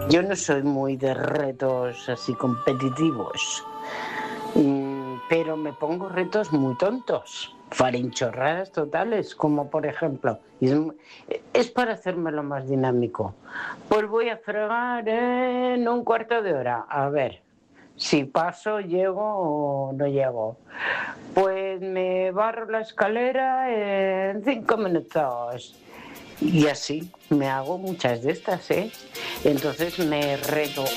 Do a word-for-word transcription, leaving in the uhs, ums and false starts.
Yo no soy muy de retos así competitivos, mm, pero me pongo retos muy tontos, farinchorradas totales, como por ejemplo, es, es para hacérmelo más dinámico. Pues voy a fregar en un cuarto de hora, a ver si paso, llego o no llego. Pues me barro la escalera en cinco minutos. Y así me hago muchas de estas, ¿eh? Entonces me reto